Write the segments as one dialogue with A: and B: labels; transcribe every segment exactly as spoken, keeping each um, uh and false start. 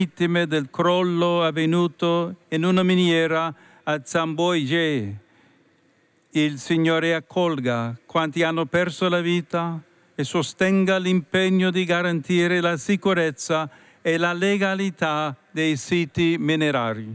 A: vittime del crollo avvenuto in una miniera a Zamboje. Il Signore accolga quanti hanno perso la vita e sostenga l'impegno di garantire la sicurezza e la legalità dei siti minerari.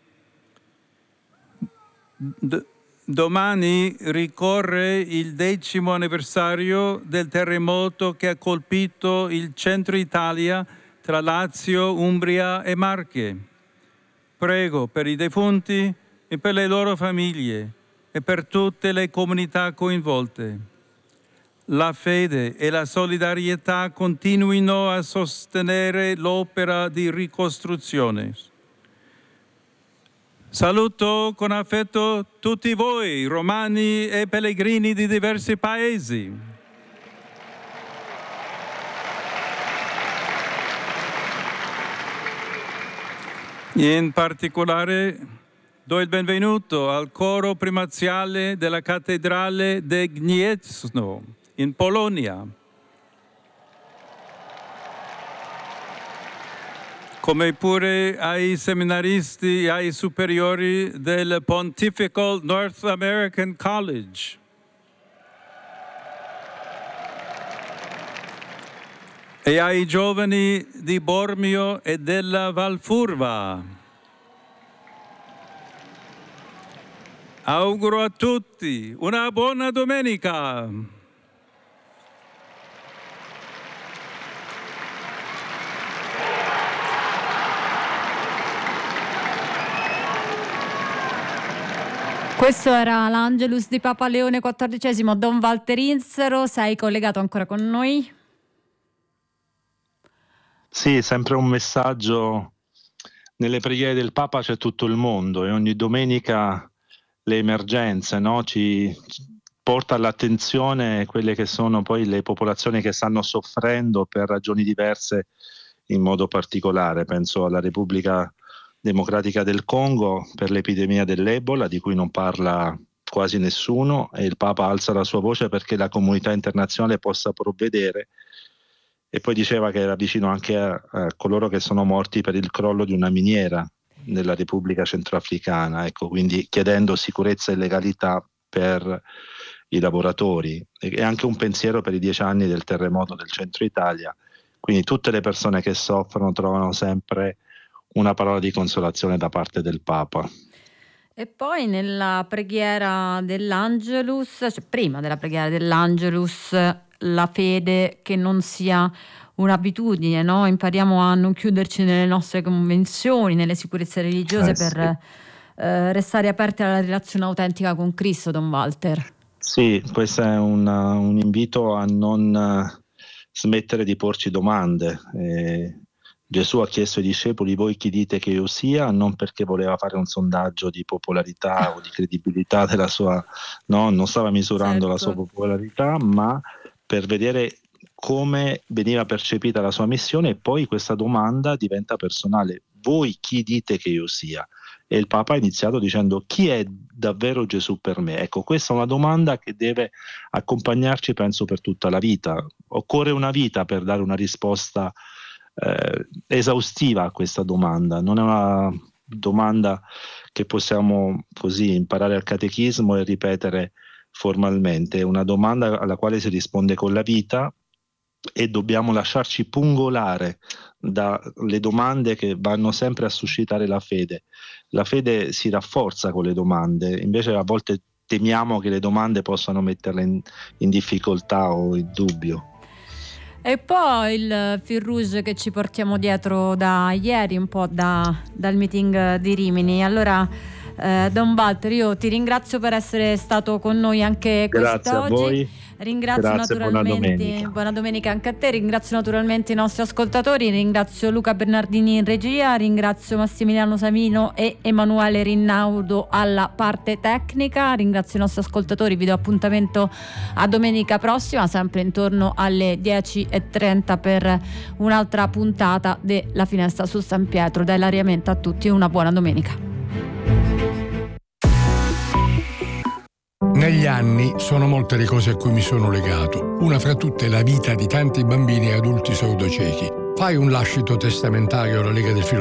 A: D- domani ricorre il decimo anniversario del terremoto che ha colpito il centro Italia tra Lazio, Umbria e Marche. Prego per i defunti e per le loro famiglie e per tutte le comunità coinvolte. La fede e la solidarietà continuino a sostenere l'opera di ricostruzione. Saluto con affetto tutti voi, romani e pellegrini di diversi paesi. In particolare do il benvenuto al coro primaziale della cattedrale di Gniezno, in Polonia. Come pure ai seminaristi e ai superiori del Pontifical North American College. E ai giovani di Bormio e della Valfurva. Auguro a tutti una buona domenica.
B: Questo era l'Angelus di Papa Leone quattordicesimo. Don Walter Insero, sei collegato ancora con noi?
C: Sì, sempre un messaggio. Nelle preghiere del Papa c'è tutto il mondo e ogni domenica le emergenze, no? ci, ci porta all'attenzione quelle che sono poi le popolazioni che stanno soffrendo per ragioni diverse in modo particolare. Penso alla Repubblica Democratica del Congo per l'epidemia dell'Ebola, di cui non parla quasi nessuno, e il Papa alza la sua voce perché la comunità internazionale possa provvedere. E poi diceva che era vicino anche a, a coloro che sono morti per il crollo di una miniera nella Repubblica Centroafricana, ecco, quindi chiedendo sicurezza e legalità per i lavoratori, e anche un pensiero per i dieci anni del terremoto del centro Italia. Quindi tutte le persone che soffrono trovano sempre una parola di consolazione da parte del Papa.
B: E poi nella preghiera dell'Angelus, cioè prima della preghiera dell'Angelus, la fede che non sia un'abitudine, no? Impariamo a non chiuderci nelle nostre convenzioni, nelle sicurezze religiose eh, per sì. eh, restare aperti alla relazione autentica con Cristo, Don Walter.
C: Sì, questo è un, un invito a non uh, smettere di porci domande. Eh, Gesù ha chiesto ai discepoli: voi chi dite che io sia? Non perché voleva fare un sondaggio di popolarità o di credibilità della sua, no, non stava misurando certo. la sua popolarità, ma per vedere come veniva percepita la sua missione, e poi questa domanda diventa personale: voi chi dite che io sia? E il Papa ha iniziato dicendo: chi è davvero Gesù per me? Ecco, questa è una domanda che deve accompagnarci, penso, per tutta la vita. Occorre una vita per dare una risposta eh, esaustiva a questa domanda. Non è una domanda che possiamo così imparare al catechismo e ripetere formalmente, è una domanda alla quale si risponde con la vita, e dobbiamo lasciarci pungolare dalle domande che vanno sempre a suscitare la fede. La fede si rafforza con le domande, invece a volte temiamo che le domande possano metterla in, in difficoltà o in dubbio.
B: E poi il fil rouge che ci portiamo dietro da ieri, un po' da, dal meeting di Rimini. Allora eh, Don Walter, io ti ringrazio per essere stato con noi anche
C: Grazie
B: quest'oggi.
C: A voi.
B: Ringrazio
C: Grazie,
B: naturalmente,
C: buona domenica.
B: buona domenica anche a te, ringrazio naturalmente i nostri ascoltatori, ringrazio Luca Bernardini in regia, ringrazio Massimiliano Savino e Emanuele Rinnaudo alla parte tecnica, ringrazio i nostri ascoltatori, vi do appuntamento a domenica prossima, sempre intorno alle dieci e trenta per un'altra puntata della Finestra su San Pietro. Da Ilaria Menta a tutti una buona domenica.
D: Negli anni sono molte le cose a cui mi sono legato, una fra tutte la vita di tanti bambini e adulti sordociechi. Fai un lascito testamentario alla Lega del Filo